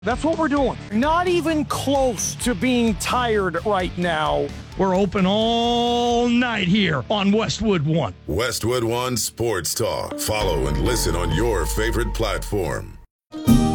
That's what we're doing. Not even close to being tired right now. We're open all night here on Westwood One. Westwood One Sports Talk. Follow and listen on your favorite platform.